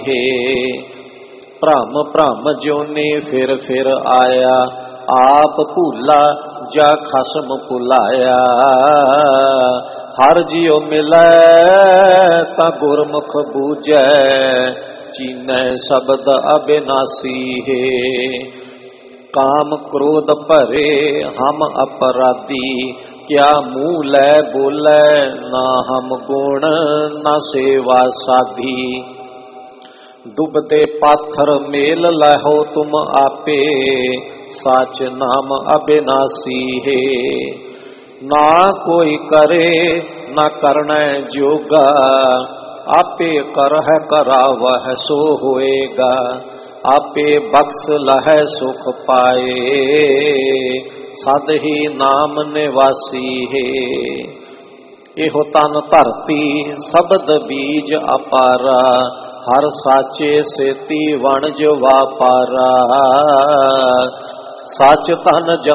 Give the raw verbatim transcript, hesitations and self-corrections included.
हे। भ्रम भ्रम ज्योने फिर फिर आया, आप भूला जा खसम भुलाया। हर जियो मिलै ता गुरमुख बूझै, चीनै शब्द अविनाशी है। काम क्रोध भरे हम अपराधी, क्या मुँह लै बोलै ना हम गुण ना सेवा साधी। डुबते पाथर मेल लहो तुम आपे, साच नाम अविनाशी है। ना कोई करे ना करना जोगा, आपे करह करावह सो होएगा। आपे बख्श लह सुख पाए, सद ही नाम निवासी है। एहो तन धरती शब्द बीज अपारा, हर साचे सेती वणज वापारा। सच तन